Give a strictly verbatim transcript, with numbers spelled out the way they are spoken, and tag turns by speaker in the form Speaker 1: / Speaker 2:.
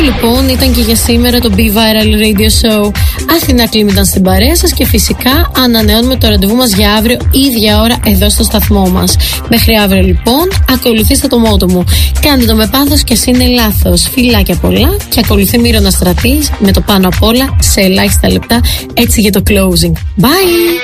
Speaker 1: λοιπόν ήταν και για σήμερα το Be Viral Radio Show. Αθηνά Κλίμ ήταν στην παρέα σας και φυσικά ανανεώνουμε το ραντεβού μας για αύριο ίδια ώρα εδώ στο σταθμό μας. Μέχρι αύριο λοιπόν, ακολουθήστε το μότο μου. Κάντε το με πάθος και ας είναι λάθος. Φιλάκια πολλά και ακολουθεί Μύρονα Στρατής με το πάνω απ' όλα σε ελάχιστα λεπτά, έτσι για το closing. Bye!